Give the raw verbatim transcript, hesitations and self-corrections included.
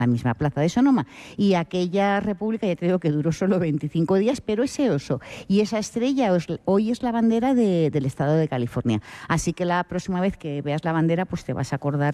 la misma plaza de Sonoma. Y aquella república, ya te digo que duró solo veinticinco días, pero ese oso y esa estrella hoy es la bandera de, del estado de California. Así que la próxima vez que veas la bandera, pues te vas a acordar